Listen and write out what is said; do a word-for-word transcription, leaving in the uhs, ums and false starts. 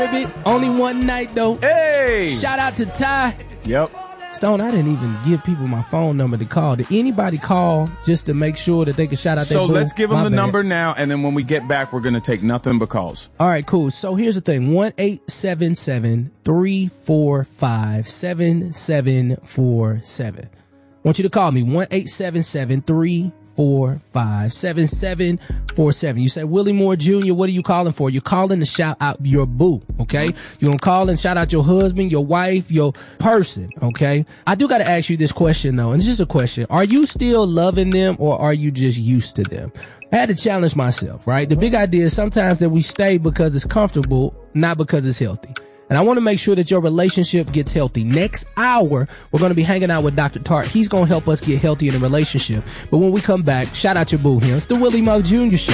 Only one night though. Hey! Shout out to Ty. Yep. Stone, I didn't even give people my phone number to call. Did anybody call just to make sure that they could shout out their So boo? let's give them My the bad. number now, and then when we get back, we're going to take nothing but calls. All right, cool. So here's the thing. one eight seven seven, three four five, seven seven four seven. I want you to call me. one eight seven seven, three four five, seven seven four seven. You say, Willie Moore Junior, what are you calling for? You're calling to shout out your boo, okay? You're going to call and shout out your husband, your wife, your person, okay? I do got to ask you this question, though, and it's just a question. Are you still loving them, or are you just used to them? I had to challenge myself, right? The big idea is sometimes that we stay because it's comfortable, not because it's healthy. And I want to make sure that your relationship gets healthy. Next hour, we're going to be hanging out with Doctor Tart. He's going to help us get healthy in a relationship. But when we come back, shout out your boo here. It's the Willie Moore Junior Show.